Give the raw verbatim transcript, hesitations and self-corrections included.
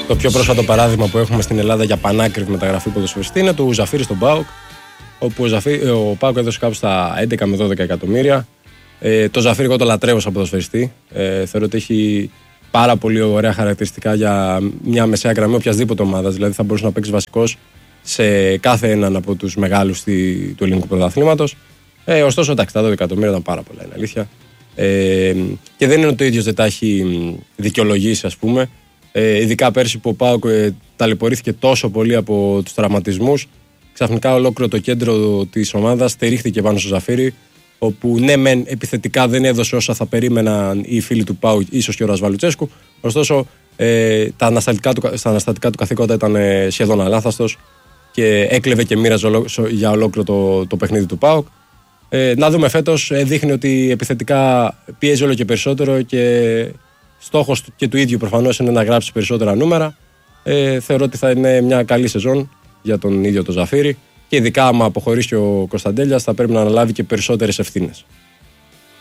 Το πιο πρόσφατο παράδειγμα που έχουμε στην Ελλάδα για πανάκριβη μεταγραφή ποδοσφαιριστή είναι του Ζαφύρη στον ΠΑΟΚ, όπου ο, Ζαφή, ο ΠΑΟΚ έδωσε κάπου στα έντεκα με δώδεκα εκατομμύρια. Ε, το Ζαφύρη εγώ το λατρεύω σαν ποδοσφαιριστή. Ε, θεωρώ ότι έχει πάρα πολύ ωραία χαρακτηριστικά για μια μεσαία γραμμή οποιασδήποτε ομάδα. Δηλαδή θα μπορούσε να παίξει βασικός σε κάθε έναν από τους μεγάλους του ελληνικού πρωταθλήματος. Ε, ωστόσο, εντάξει, τα δώδεκα εκατομμύρια ήταν πάρα πολλά, είναι αλήθεια. Ε, και δεν είναι ότι ο ίδιος δεν τα έχει δικαιολογήσει, ας πούμε. Ε, ειδικά πέρσι που ο ΠΑΟΚ ε, ταλαιπωρήθηκε τόσο πολύ από τους τραυματισμούς, ξαφνικά ολόκληρο το κέντρο της ομάδας στηρίχθηκε πάνω στο Ζαφύρη, όπου ναι, μεν επιθετικά δεν έδωσε όσα θα περίμεναν οι φίλοι του ΠΑΟΚ, ίσως και ο Ρασβαλουτσέσκου. Ωστόσο, ε, τα αναστατικά του, στα αναστατικά του καθήκοντα ήταν ε, σχεδόν αλάθαστος και έκλεβε και μοίραζε για ολόκληρο το, το παιχνίδι του ΠΑΟΚ. Ε, να δούμε φέτος, ε, δείχνει ότι επιθετικά πιέζει όλο και περισσότερο και στόχος και του ίδιου προφανώς είναι να γράψει περισσότερα νούμερα. Ε, θεωρώ ότι θα είναι μια καλή σεζόν για τον ίδιο τον Ζαφύρη και ειδικά άμα αποχωρήσει ο Κωνσταντέλιας θα πρέπει να αναλάβει και περισσότερες ευθύνες.